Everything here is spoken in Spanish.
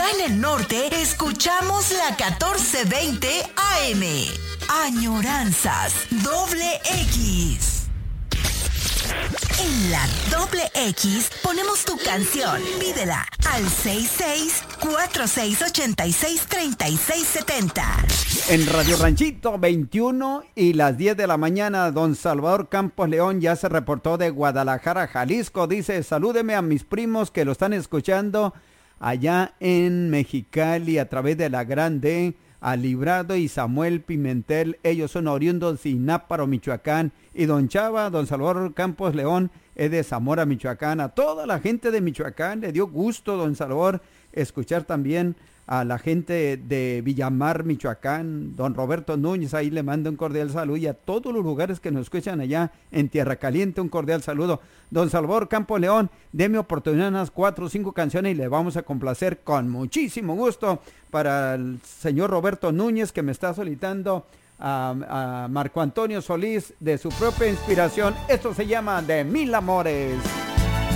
en el norte, escuchamos la 1420 AM. Añoranzas doble X. En la doble X ponemos tu canción. Pídela al 66-4686-3670. En Radio Ranchito 21 y las 10 de la mañana, don Salvador Campos León ya se reportó de Guadalajara, Jalisco. Dice, salúdeme a mis primos que lo están escuchando allá en Mexicali a través de la Grande, a Librado y Samuel Pimentel. Ellos son oriundos de Sináparo, Michoacán. Y don Chava, don Salvador Campos León, es de Zamora, Michoacán. A toda la gente de Michoacán le dio gusto, don Salvador, escuchar también a la gente de Villamar, Michoacán. Don Roberto Núñez, ahí le mando un cordial saludo. Y a todos los lugares que nos escuchan allá en Tierra Caliente, un cordial saludo. Don Salvador Campos León, deme oportunidad unas 4 o 5 canciones y le vamos a complacer con muchísimo gusto para el señor Roberto Núñez, que me está solicitando a Marco Antonio Solís de su propia inspiración. Esto se llama De Mil Amores.